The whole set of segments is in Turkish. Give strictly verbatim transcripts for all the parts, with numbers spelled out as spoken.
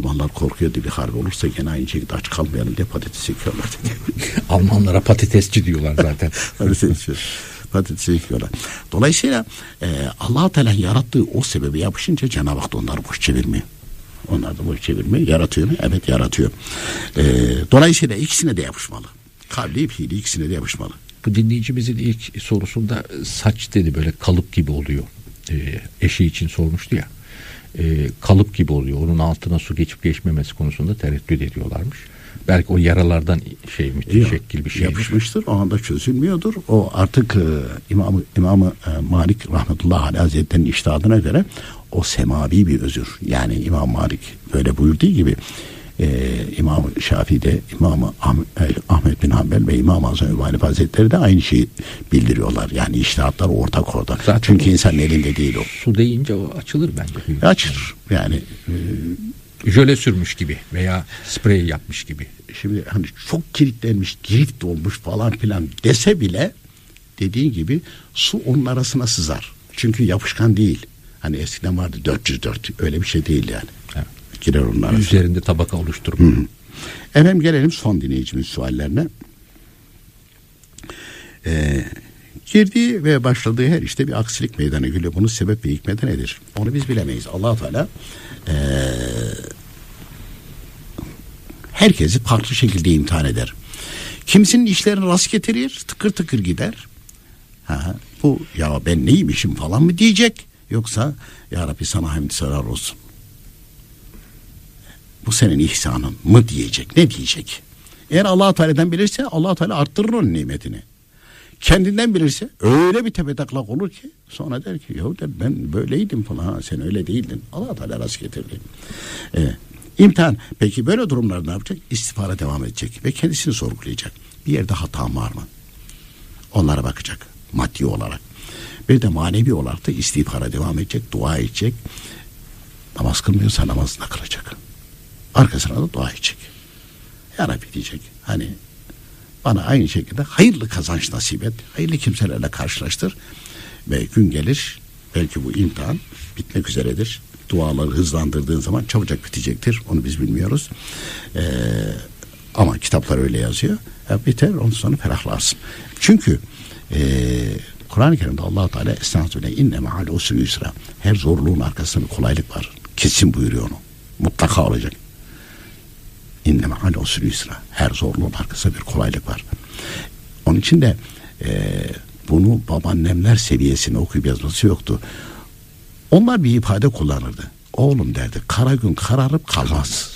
Almanlar korkuyordu bir harbi olursa gene aynı şekilde aç kalmayalım diye patates ekiyorlar dedi. Almanlara patatesçi diyorlar zaten. Patatesçi. Patates ekiyorlar. Dolayısıyla e, Allah-u Teala yarattığı o sebebi yapışınca Cenab-ı Hak da onları boş çevirmiyor. Onlar da boş çevirmiyor. Yaratıyor mu? Evet yaratıyor. E, dolayısıyla ikisine de yapışmalı. Kavli, fiili ikisine de yapışmalı. Bu dinleyicimizin ilk sorusunda saç dedi, böyle kalıp gibi oluyor. E, eşi için sormuştu ya. E, kalıp gibi oluyor. Onun altına su geçip geçmemesi konusunda tereddüt ediyorlarmış. Belki o yaralardan şey müthiş gibi bir şey yapışmıştır. O anda çözülmüyordur. O artık e, İmam-ı İmam e, Malik rahmetullahi aleyh hazretlerinin içtihadına göre o semavi bir özür. Yani İmam Malik böyle buyurduğu gibi e, İmam-ı Şafii'de İmam-ı Ahmet bin Hanbel ve İmam-ı Azam Ebu Hanife Hazretleri de aynı şeyi bildiriyorlar. Yani içtihatlar ortak orada. Zaten çünkü insanın elinde değil o. Su deyince o açılır bence. Açılır. Yani e, jöle sürmüş gibi veya sprey yapmış gibi. Şimdi hani çok kilitlenmiş, cirit olmuş falan filan dese bile dediğin gibi su onun arasına sızar. Çünkü yapışkan değil. Hani eskiden vardı dört yüz dört, öyle bir şey değil yani. Evet. Girer onun arasına. Üzerinde tabaka oluşturmuyor. Efendim gelelim son dinleyicimiz suallerine. Ee, girdiği ve başladığı her işte bir aksilik meydana geliyor. Bunun sebep ve hikmeti nedir? Onu biz bilemeyiz. Allah-u Teala eee herkesi farklı şekilde imtihan eder. Kimisinin işlerini rast getirir, tıkır tıkır gider. Ha, bu ya ben neymişim falan mı diyecek? Yoksa ya Rabbi sana hamd serar olsun. Bu senin ihsanın mı diyecek? Ne diyecek? Eğer Allah-u Teala'dan bilirse Allah-u Teala arttırır onun nimetini. Kendinden bilirse öyle bir tepetaklak olur ki sonra der ki ya der, ben böyleydim falan. Ha, sen öyle değildin. Allah-u Teala rast getirdi. Evet. İmtihan. Peki böyle durumlarda ne yapacak? İstihbara devam edecek ve kendisini sorgulayacak. Bir yerde hatam var mı? Onlara bakacak maddi olarak. Bir de manevi olarak da istihbara devam edecek, dua edecek. Namaz kılmıyorsa namazını kılacak. Arkasına da dua edecek. Ya Rabbi diyecek. Hani bana aynı şekilde hayırlı kazanç nasip et. Hayırlı kimselerle karşılaştır. Ve gün gelir belki bu imtihan bitmek üzeredir. Duaları hızlandırdığın zaman çabucak bitecektir. Onu biz bilmiyoruz. Ee, ama kitaplar öyle yazıyor. E, biter, ondan sonra ferahlarsın. Çünkü e, Kur'an-ı Kerim'de Allah-u Teala estağfirullah inne ma'al usri yusra. Her zorluğun arkasında bir kolaylık var. Kesin buyuruyor onu. Mutlaka olacak. İnne ma'al usri yusra. Her zorluğun arkasında bir kolaylık var. Onun için de e, bunu babaannemler seviyesine okuyup yazması yoktu. Onlar bir ifade kullanırdı. Oğlum derdi, kara gün kararıp kalmaz.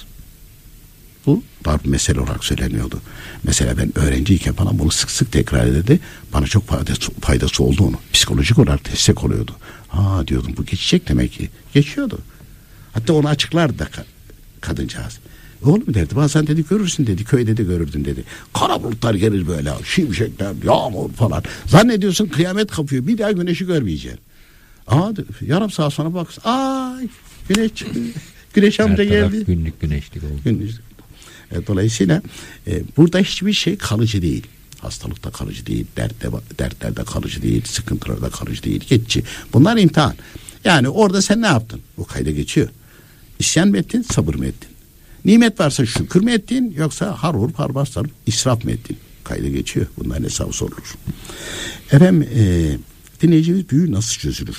Bu dar bir mesele olarak söyleniyordu. Mesela ben öğrenciyken falan bunu sık sık tekrar ederdi. Bana çok faydası, faydası oldu onu. Psikolojik olarak destek oluyordu. Ha diyordum bu geçecek demek ki. Geçiyordu. Hatta onu açıklardı da kadıncağız. Oğlum derdi bazen dedi görürsün dedi, köyde de görürdün dedi. Kara bulutlar gelir böyle, şimşekler, yağmur falan. Zannediyorsun kıyamet kapıyor, bir daha güneşi görmeyeceksin. Aa, yarım saat sonra bak, ay güneş çıktı. Güneş amca geldi. Günlük güneşlik oldu. Günlük. E, dolayısıyla e, burada hiçbir şey kalıcı değil. Hastalıkta kalıcı değil, dertte, dertlerde kalıcı değil, sıkıntılarda kalıcı değil, geçici. Bunlar imtihan. Yani orada sen ne yaptın? Bu kayda geçiyor. İsyan mı ettin, sabır mı ettin? Nimet varsa şükür mü ettin, yoksa harur parbaslar israf mı ettin? Kayda geçiyor. Bunların hesabı sorulur. Efendim e, dinleyicimiz büyü nasıl çözülür?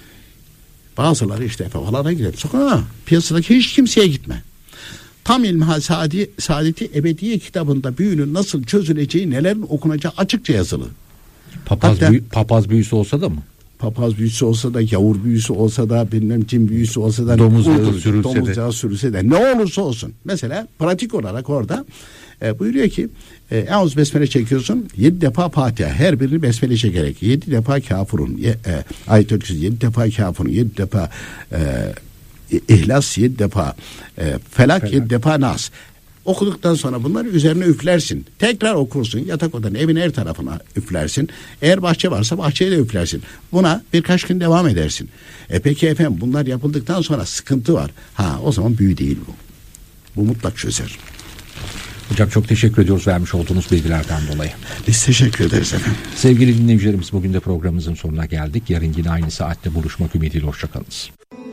Bazıları işte falan gider. Sonra piyasadaki hiç kimseye gitme. Tam İlmihal Saadi, Saadeti Ebediye kitabında büyünün nasıl çözüleceği, nelerin okunacağı açıkça yazılı. Papaz, Hatta, büyü, papaz büyüsü olsa da mı? Papaz büyüsü olsa da, yavur büyüsü olsa da, bilmem cin büyüsü olsa da, domuz yağı sürülse, domuz yağı sürülse de, ne olursa olsun. Mesela pratik olarak orada e, buyuruyor ki e, Eûzü besmele çekiyorsun, yedi defa Fatiha, her birini besmele çekerek, yedi defa kafurun, e, e, ayet-i kürsü, yedi defa kafurun, yedi defa e, İhlas, yedi defa e, felak, felak, yedi defa nas. Okuduktan sonra bunları üzerine üflersin. Tekrar okursun. Yatak odanın, evin her tarafına üflersin. Eğer bahçe varsa bahçeye de üflersin. Buna birkaç gün devam edersin. E peki efendim bunlar yapıldıktan sonra sıkıntı var. Ha o zaman büyü değil bu. Bu mutlak çözer. Hocam çok teşekkür ediyoruz vermiş olduğunuz bilgilerden dolayı. Biz teşekkür ederiz efendim. Sevgili dinleyicilerimiz, bugün de programımızın sonuna geldik. Yarın yine aynı saatte buluşmak ümidiyle hoşçakalınız.